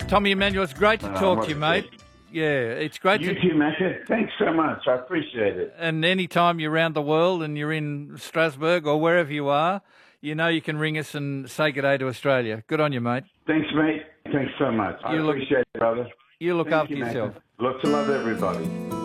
Tommy Emmanuel, it's great to talk to you, mate. Yeah, it's great You too, Macca. Thanks so much. I appreciate it. And any time you're around the world and you're in Strasbourg or wherever you are, you know you can ring us and say good day to Australia. Good on you, mate. Thanks, mate. Thanks so much. I appreciate it, brother. You look after yourself. Lots of love, everybody.